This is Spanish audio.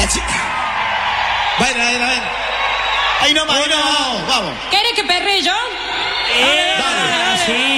La chica. Ven. Ahí nomás, vamos. ¿Quieres que perre yo? Dale. Sí.